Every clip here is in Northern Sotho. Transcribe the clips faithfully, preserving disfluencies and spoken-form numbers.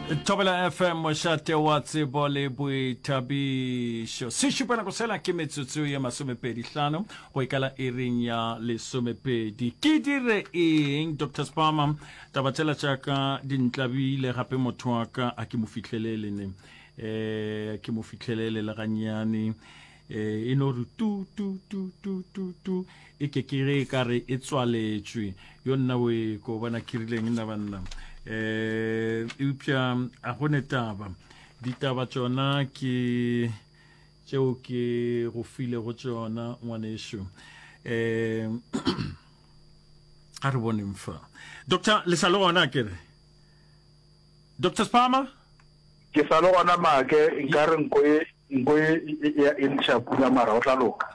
Thobela F M mošate wa tsebo le boithabišo se šupana go sela ke metsotso ya masomepedi hlano go ikala ereng ya lesomepedi ke dire eng Doctor Spama taba tsela tšaka dintlabile gape motho wa ka a ke mo fihlelele ne eh ke mo fihlelele le ganyane eh ino re tu tu tu tu tu tu e ke kire ka re e tswaletšwe yo nna we ko bona kirileng nna banna eh upya a gone taba ditaba tsona ke tšeo ke go file go tsona ngwanesho eh a re bone mfa Doctor Lesalo gona ke re Doctor Spama ke salo gona make nkare nkoe nkoe ya intsha pula mara o tla loka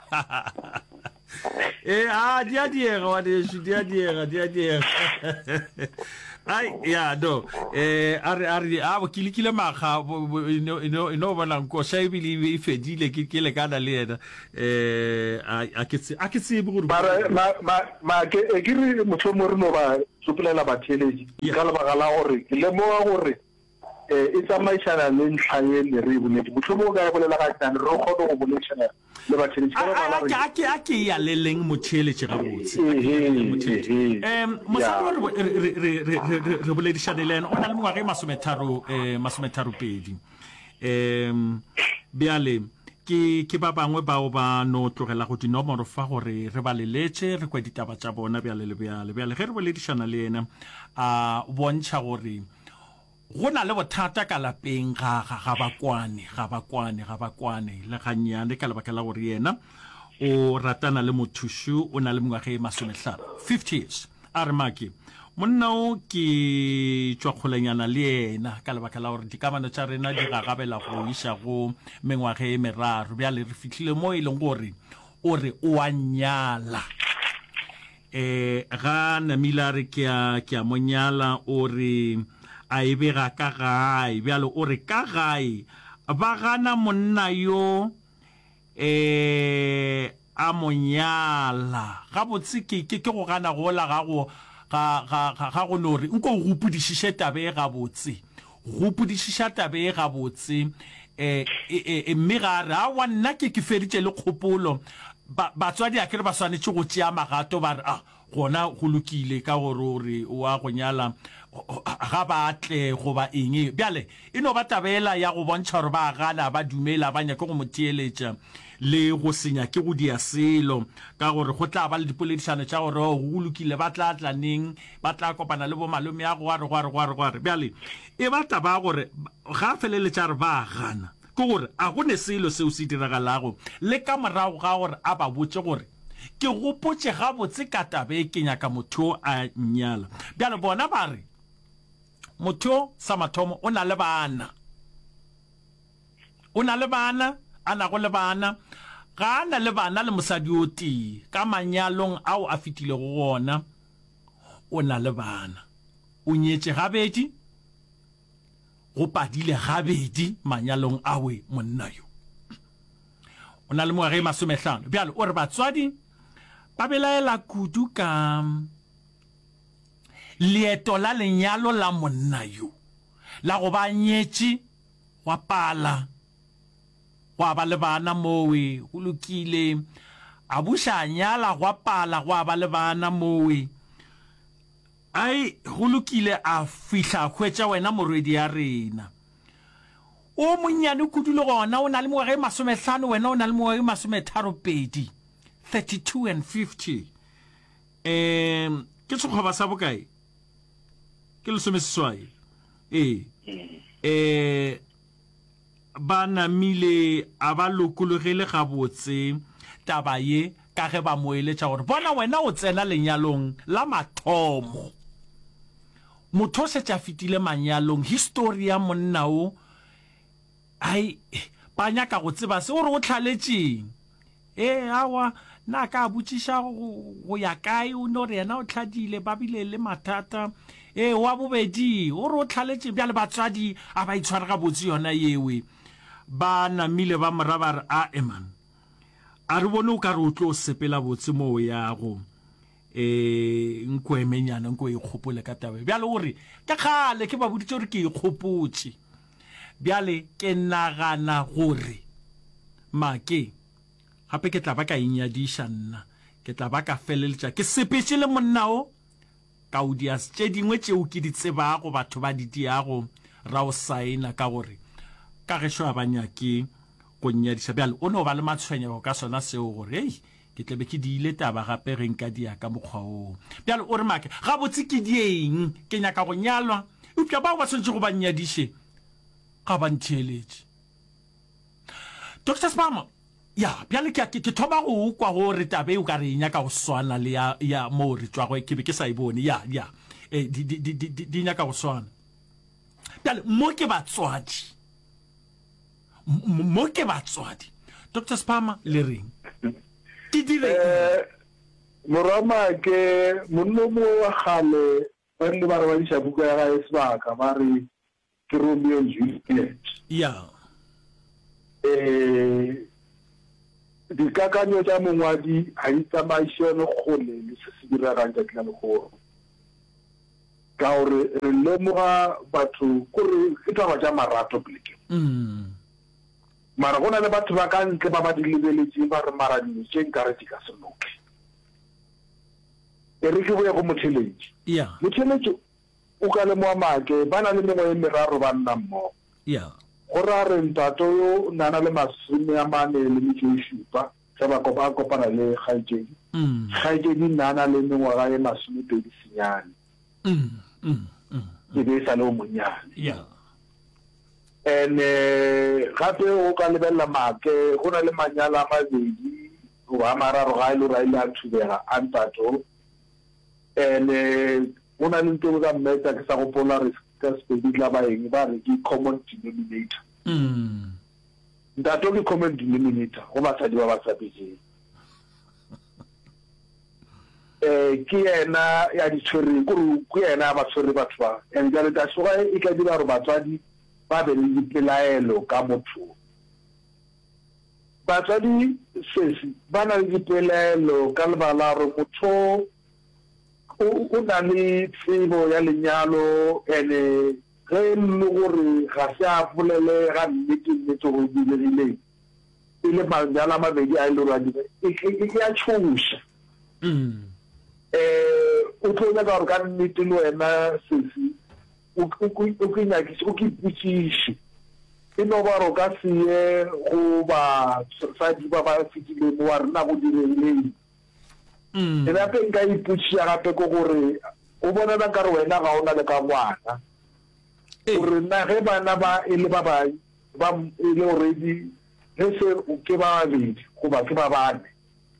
eh ah dia dia wa de dia dia dia dia ai ya do eh are are a kile kile maga no no no bana ko shaibili e fedile ke ke le kana le ena eh a ke a ke se buru mara ma ma ke e ke re motho mo re no ba suplela ba teleji ka le ba gala gore ke le mo gore eh e tsamaisana le ntlhaye le re bone motho mo ga bolela ga tsana re go go boletsana le ba teleji ka ba la a ke a ke ya le leng motheleje ga botse em mosalo re re re boledishane le ena ona le mongwa ge masometharo eh masometharo pedi em biale ke ke ba bangwe bao ba no tlogela go dinomoro fa gore re ba leletse re kwa ditaba tša bona biale le biale biale ge re boledishana le ena a bontšha gore gona le bothata ka lapeng ga ga bakwane ga bakwane ga bakwane le ganyane ka lebaka la gore yena o ratana le mothushu o na le mongwaga e masomehlano fifty years a re maki monna o ke tswa kgolenyana le yena ka lebaka la gore dikamano tša rena di gagabela go iša go mengwaga e meraro bjale re fihlile mo e leng gore o re o a nyala eh ga namila re ke a ke a monyala o re a e bega ka gae bjalo o re ka gae ba gana monna yo eh a monyala ga botse ke ke go gana go la ga go ga ga ga go no re nko go pudišiše tabe ga botse go pudišiša tabe ga botse eh e mme ga ra wa nna ke ke feditše le kgopolo ba batswadi a ke re ba swanetše go tšea magato ba re ah gona go lokile ka gore o a go nyala ga batle go ba eng bjale ino ba tabela ya go bontšha gore ba gana ba dumela ba nyaka go motheeletša le go senya ke go dia selo ka gore go tla ba le dipoledišano tša gore go lokile ba tla tla neng ba tla kopana le bo malome ya go a re go a re go a re go a re bjale e ba taba gore ga feleletša re ba gana ke gore a go ne selo seo se diragalago le ka morago ga gore a ba botse gore ke gopotse ga botse ka tabe ke nyaka motho a nyala bjale bona ba re motho sa mathomo o na le bana o na le bana a na go le bana ga na le bana le mosadi o tee ka manyalong ao a fitile go gona o na le bana o nyetse gabedi go padile gabedi manyalong awe monna yo o na le mongwaga e masomehlano bjalo o re batswadi ba belaela kudu ka leeto la lenyalo la monna yo la go ba nyetše wa pala wa ba le bana mowe go lokile a buša nyala gwa pala gwa ba le bana mowe ai go lokile a fihla hwetša wena morwedi ya rena o monyane kudu le gona o na le mongwaga e masomehlano wena o na le mongwaga e masometharo pedi thirty-two and fifty um ke sekgoba sa bokae ke lesome seswai ee eh ba namile a ba lokologile gabotse taba ye ka ge ba moeletša gore bona wena o tsena lenyalong la mathomo motho se tša fitile manyalong history ya monna o ai ba nyaka go tseba se gore o tlhaletšeng eh awa na ka botšiša go ya kae o no re yena o tlhadile ba bile le mathata eh wa bobedi o re o tlhaletše bjale batswadi a ba itshware ga botse yona yewe ba namile ba moraba re a eman a re bone o ka re o tlo sepela botse mo ya go eh nko emenyana nko e khopole ka tabe bjale gore ka khale ke ba boditse gore ke ikhopotse bjale ke nagana gore make gape ke tla ba ka inyadisha nna ke tla ba ka feleletša ke sepetse le monnao ka o dia tše dingwe tšeo ke di tsebago batho ba di diago ra o saena ka gore ka ge šoa banyake go nnyadiša bjale o no ba le matshwenyego ka sona seo gore ei ke tlebe ke di ile taba gape re nka dia ka mokgwa oo bjale o re make ga botse ke dieng ke nyaka go nyalwa upša bao ba tshwanetse go ba nnyadiše ga ba ntheeletše Doctor Spama ya bjale ke ke thoma go kwa gore tabe o ka re nyaka go swana le ya ya mo re tswa go ke be ke sa ibone ya ya eh di di di di nyaka go swana bjale mo ke batswadi mo ke batswadi Doctor Spama le reng ke dire eh morama ke monno mo wa gale ba le ba re ba di shabuka ya ga esbaka ba re ke Romeo and Juliet ya eh dikakanyo tša mongwadi ga di tsamaišene kgole le se se diragang tša tlale go ka gore re lemoga batho kore ke taba tša marato pleke mm mara go na le batho ba ka ntle ba ba di lebeletseng ba re mara dilo tše nkare di ka se loke e re ke boya go motheletši ya motheletši o ka lemoga make ba na le mengwe e meraro ba nna mmogo ya go ra re ntato yo nana le masome a mane le metšo e šupa ge ba kopa kopana le kgaetšedi mm kgaetšedi nana le mengwaga e masome pedi senyane mm mm e be e sa le o monnyane ya and gape o ka lebelela make go na le manyala a mabedi goba a mararo ga e le ra ile a thubega a ntato and go na le ntho ka mmeta ke sa gopola re ka sepedi tla baeng ba re ke common denominator mm ntato ke common denominator go basadi ba ba sapetseng eh ke ena ya ditshwere ke ena ba tshwere batho ba and jale ta soga e ka dira gore batswadi ba be le dipelaelo ka motho batswadi sesi ba na le dipelaelo ka lebala gore motho o na le tsebo ya lenyalo ene ge le gore ga se a polele ga nnete nnete go diregileng e le manyalo a mabedi a e le gore e a tšhoša mm eh o tlo nyaka gore ka nnete le wena sesi o ke nyakise o ke ipotšiše e no ba ro ka se go ba sadi ba ba fitileng wa rena go diregileng mm e gape nka ipotšiša gape ko gore o bonela ka re wena ga o na le ka ngwana gore na ge bana ba e le ba ba ba e le already ge se ke ba babedi goba ke ba bane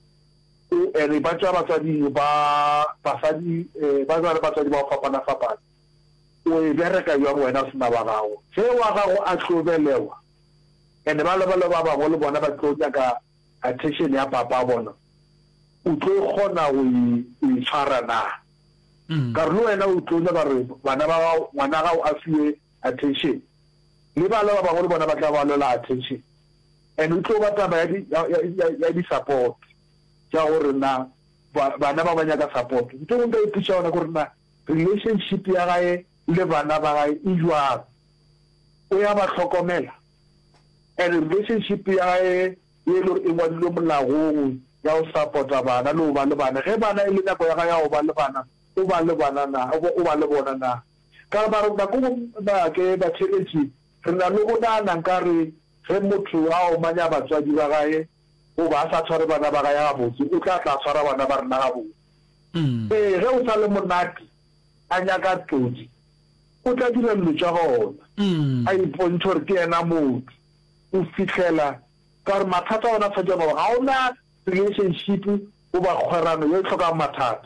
ene ba tswa batswadi ba basadi ba tswa le batswadi ba fapana fapana o e bereka yo wena sena ba gago se wa gago a tlhobelewa ene ba le ba le ba ba le bona ba tlo ka attention ya papa bona o tlo gona go e tshwara na ka re wena o tlo ka re bana ba ngwana ga o a fiwe attention le ba le ba le bona ba tla ba le attention ene o tlo ba taba ya di ya di support ja gore na bana ba banya ka support ntse o nka iputša ona gore na relationship ya gae le bana ba gae e jwang o ya ba tlhokomela and relationship ya gae e le gore e ngwadilwe molagong ya go supporta bana le go ba le bana ge bana e le nako ya gae ya go ba le bana o ba le bana na o ba le bona na ka ba re nako ba ke ba tsheletsi re na le go nana nkare ge motho a o manya batswadi ba gae o ba sa tshware bana ba ga ya botse o tla tla tshwara bana ba rena ga botse ee ge o sa le monate a nyaka tlodi o tla dira dilo tša gona a ipontšha gore ke ena motho o fitlhela ka gore mathata ona tshwatša gore ga o na relationship o ba kgwerano yo e tlhokang mathata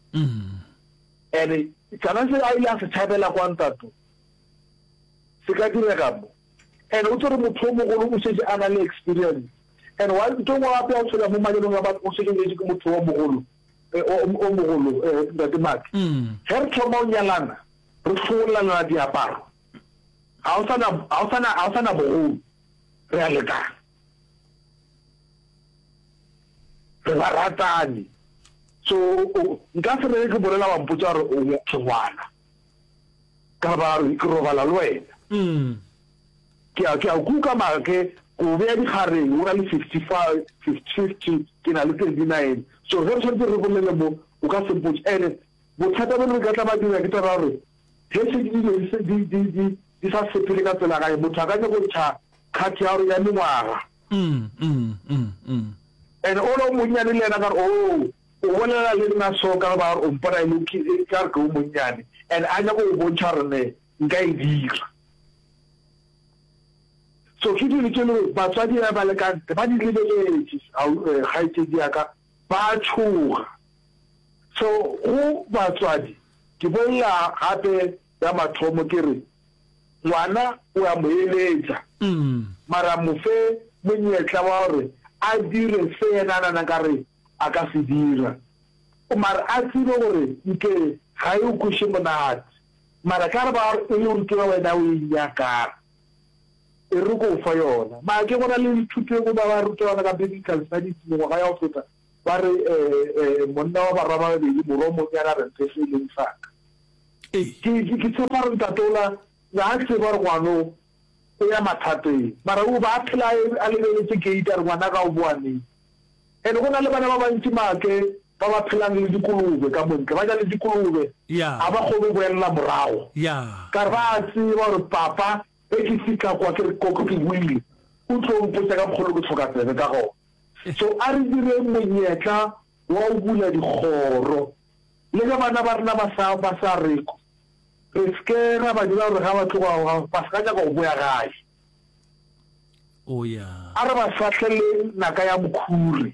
and kana se a ile a se tšhabela kwa ntato se ka direga mo and o tsere motho o mogolo o setse a na le experience and wa ntho ngwa gape a tshola mo majelong a batho o se ke ke motho wa mogolo o mogolo eh the mark ge re thoma o nyalana re tlholana diaparo a o sana a o sana a o sana bogolo re a lekana re ba ratane so nka se re ke bolela wa mpotsa re o ke ngwana ka ba re ke robala le wena mm ke a ke a kuka make go be di khareng o na le fifty-five fifty ke na le twenty-nine so re se re bolele mo o ka se mpotsa ene bothata bo re ka tla ba dira ke tla re he se di di di di di sa se pele ka tsela ga motho ka go tsa khathi ya re ya mengwaga mm mm mm mm ene o lo munyane le na ka o o bolela le nna so ka ba o mpona ile ke ka re go munyane and anya go bontsha rene nka e dira so ke di ke le batswadi ba le ka ba di lebeletse ga itse di aka ba tshuga so go batswadi ke bolela gape ya mathomo ke re ngwana o a mo eletsa mm mara mo fe monyetla wa gore a dire se yena nana ka re a ka se dira mara a tsebe gore nke ga e o kushe monate mara ka re ba e le gore ke wena o e nyakang e re go fa yona ma ke bona le dithuto go ba ba rutwana ka medical studies mo ga ya go feta ba re eh monna wa baraba be di moromo ya ga re se le nsaka e ke ke tsapa re tatola ya se ba re gwano o ya mathateng mara o ba phela a le le ke ita re ngwana ka o boane ene go na le bana ba bantsi make ba ba phelang le dikolube ka montle ba ja le dikolube ya a ba go go boela morago ya ka ba tsi ba re papa e ke fika kwa ke koko ke wili o tlo mpotsa ka bogolo go tlhoka tsebe ka go so a re dire monyetla wa o bula dikgoro le ga bana ba rena ba sa ba sa reko re skera ba dira re ga ba tloga ba ska ja go boya gae o ya a re ba fatlele naka ya mokhuri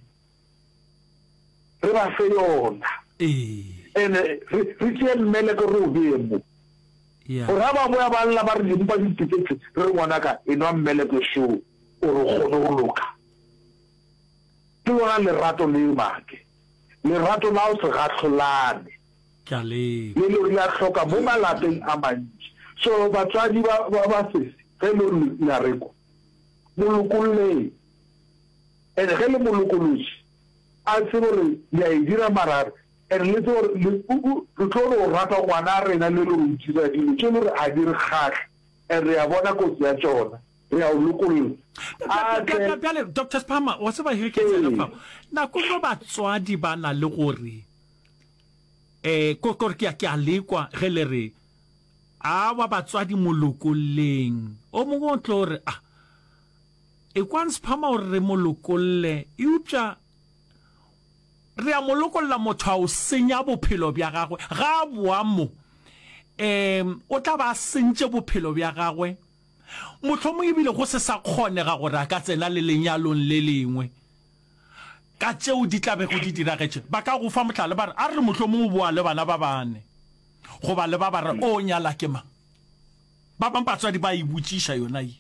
re ba fe yona eh ene re tse mmele go ro bemo ya o ra ba mo ya ba lla ba re dimpa ditiketse re ngwana ka enwa mmele go sho o re gone go loka ke lona le rato le make le rato la o se gatlholane kale le le ya hloka mo malapeng a mantsi so batswadi ba ba se ge le la reko molokolle ene ge le molokolosi a tsebo re ya e dira marare ene le tsebo le re tlo go rata ngwana rena le le go dira dilo ke le re a dire kgatlha ene re ya bona kotsi ya tsona re ya o lokolla Pele Doctor Spama wa se ba he ke tsela fa na go go batswadi ba na le gore eh ko ko ke a lekwa ge le re a wa batswadi molokolleng o mongwe o tlo re ah e kwans Spama o re molokolle e upša re a molokolla motho a o senya bophelo bja gagwe ga boamo em o tla ba sentse bophelo bja gagwe motho mo ebile go se sa kgonega gore a ka tsena le lenyalong le lengwe ka tseo di tlabe go di diragetse ba ka go fa motlhale ba re a re motho mo boa le bana ba bane go ba le ba ba re o nyala ke ma ba bang batswadi ba e botsisha yona e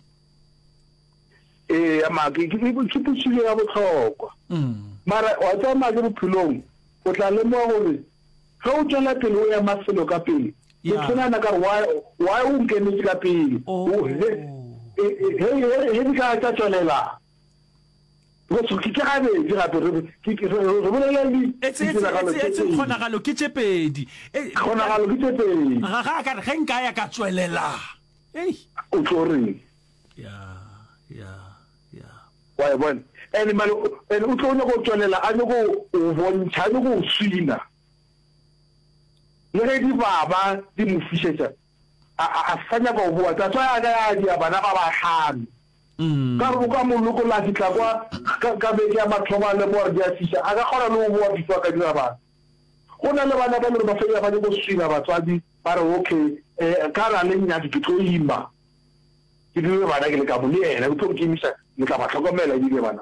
eh ama ke ke ke putsile ya botlhokwa mm mara wa tsa ma ke bophilong o tla le mo gore ga o tsela pele o ya maselo ka pele ke tsena na ka why why o nkene ka pele o he he he di ka tsa tswelela go se ke ga be di ga re ke ke re bolela di etse etse khonagalo ke tsepedi khonagalo ke tsepedi ga ga ka re nka ya ka tswelela ei o tsore ya ya ya wa bona ene malo ene o tlo go tswelela a go o bontsha go swina le di baba di mo fišetša a fanya go bua tsa tsaya ga ya bana ba ba hlano mm ka go ka moloko la fitla kwa ka be ya matlhoba le mo re ya fiša a ga gona le go bua ditwa ka dira ba go na le bana ba le ba fenya ba go swina batswadi ba re okay eh ka ra le nya ke tlo ima ke dire bana ke le ka mo le ene o tlo ke imisa le ka ba tlhokomela di le bana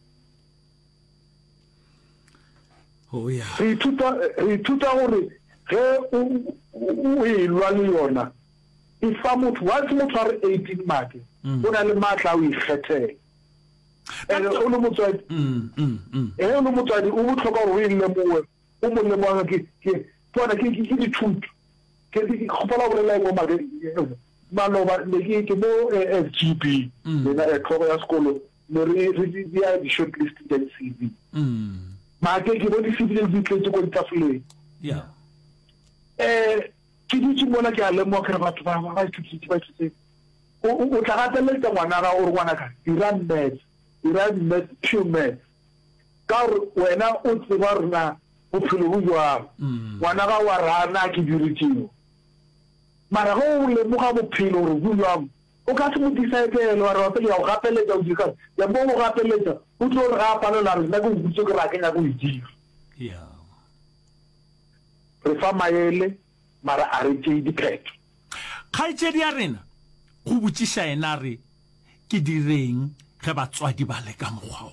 oh ya re tuta re tuta gore ge o e lwa le yona e fa motho wa se motho re eighteen make o na le matla o ikgethela ene o le motswadi mm mm e o le motswadi o botlhoka gore o ile mowe o mo le mowa ke ke bona ke ke di thuto ke di khopola go le mo mare maloba le ke ke mo F G B le na e tlhogo ya sekolo le re re di ya di shortlist ya C V mm ma ke ke bodi fitile di tletse go ditafole yeah eh ke di tsmona ke a le mo kre batho ba ba tsitsi ba tsitsi o o tla gatela tsa ngwana ga o re ngwana ka iran net iran net human ka wena o tseba rena o phelo go jwa ngwana ga wa rana ke diritsino mara go le mo ga bophelo re go jwa o ka se mo disaipelo wa re pele go gapeletsa o dika ya mo go gapeletsa o tlo re ga palo la re nna go butse ke ra kenya go dira yeah re fa maele mara a re tse diphetho khaitsedi ya rena go botsisa ena re ke direng ge batswadi ba le ka mogwao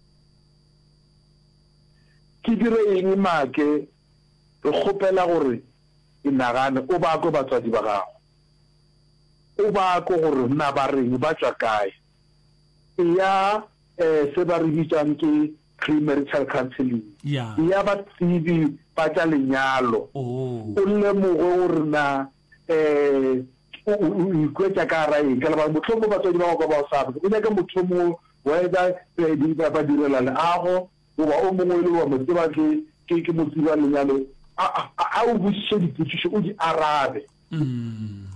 ke direng make re gopela gore inagane o ba go batswadi ba gago o ba go gore nna ba reng ba tswa kae ya eh se ba re bitsang ke premarital counseling yeah ya ba tsibi ba tsa lenyalo oh o le mo go rena eh o ikwetsa ka ra e ka ba motho mo batswadi ba go ba o sabe o nyaka motho mo weda di ba ba direla le ago o ba o mongwe le wa motho ba ke ke motho ba lenyalo a a o bushedi dipotšišo o di arabe mm